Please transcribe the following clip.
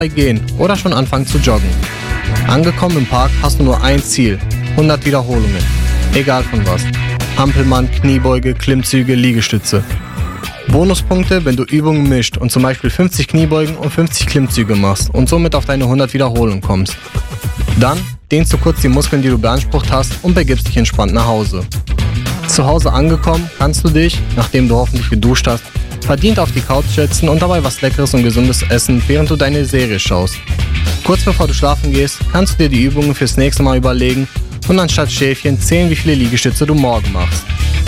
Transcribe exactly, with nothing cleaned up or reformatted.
gehen oder schon anfangen zu joggen. Angekommen im Park hast du nur ein Ziel, hundert Wiederholungen, egal von was. Hampelmann, Kniebeuge, Klimmzüge, Liegestütze. Bonuspunkte, wenn du Übungen mischt und zum Beispiel fünfzig Kniebeugen und fünfzig Klimmzüge machst und somit auf deine hundert Wiederholungen kommst. Dann dehnst du kurz die Muskeln, die du beansprucht hast und begibst dich entspannt nach Hause. Zu Hause angekommen, kannst du dich, nachdem du hoffentlich geduscht hast, verdient auf die Couch setzen und dabei was Leckeres und Gesundes essen, während du deine Serie schaust. Kurz bevor du schlafen gehst, kannst du dir die Übungen fürs nächste Mal überlegen und anstatt Schäfchen zählen, wie viele Liegestütze du morgen machst.